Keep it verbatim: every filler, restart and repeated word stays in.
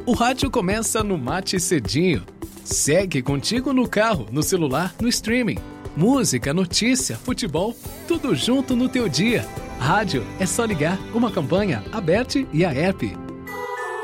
O rádio começa no Mate Cedinho. Segue contigo no carro, no celular, no streaming. Música, notícia, futebol, tudo junto no teu dia. Rádio é só ligar, uma campanha aberta e a app.